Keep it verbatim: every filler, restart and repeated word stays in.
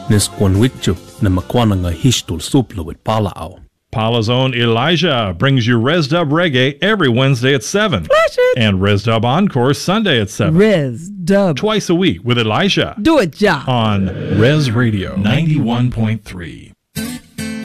Nisquanwichu na makwananga hishtul supla with palao. Paula's own Elijah brings you Res Dub Reggae every Wednesday at seven. Flash it. And Res Dub Encore Sunday at seven. Res Dub. Twice a week with Elijah. Do it, Ja. On Res Radio ninety-one point three.